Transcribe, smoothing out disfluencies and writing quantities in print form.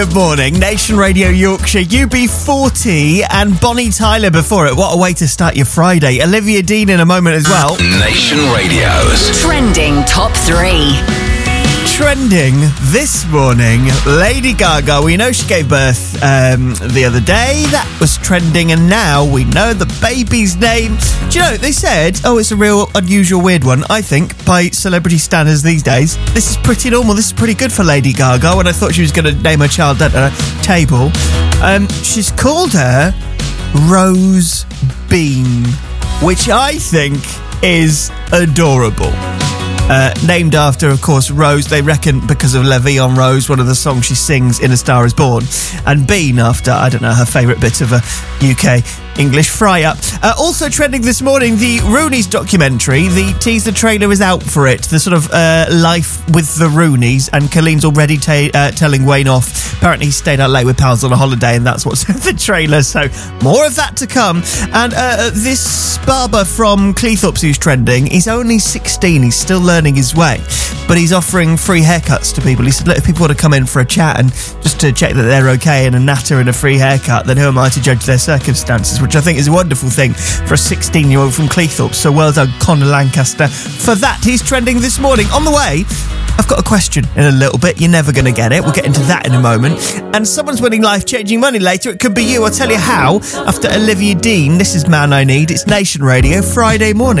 Good morning, Nation Radio Yorkshire, UB40 and Bonnie Tyler before it. What a way to start your Friday. Olivia Dean in a moment as well. Nation Radio's Trending Top 3. Trending this morning, Lady Gaga. We know she gave birth the other day. That was trending, and now we know the baby's name. Do you know, they said, it's a real unusual, weird one, I think, by celebrity standards these days. This is pretty normal. This is pretty good for Lady Gaga. When I thought she was going to name her child at a table, she's called her Rose Bean, which I think is adorable. Named after, of course, Rose, they reckon, because of La Vie en Rose, one of the songs she sings in A Star Is Born. And Bean after, I don't know, her favourite bit of a UK English fry-up. Also trending this morning, the Roonies documentary. The teaser trailer is out for it. The sort of life with the Roonies. And Colleen's already telling Wayne off. Apparently he stayed out late with pals on a holiday, and that's what's in the trailer. So more of that to come. And this barber from Cleethorpes who's trending, he's only 16. He's still learning his way. But he's offering free haircuts to people. He said, look, if people want to come in for a chat and just to check that they're okay and a natter and a free haircut, then who am I to judge their circumstances? Which I think is a wonderful thing for a 16-year-old from Cleethorpes. So well done, Conor Lancaster, for that. He's trending this morning. On the way, I've got a question in a little bit. You're never going to get it. We'll get into that in a moment. And someone's winning life-changing money later. It could be you. I'll tell you how after Olivia Dean. This is Man I Need. It's Nation Radio, Friday morning.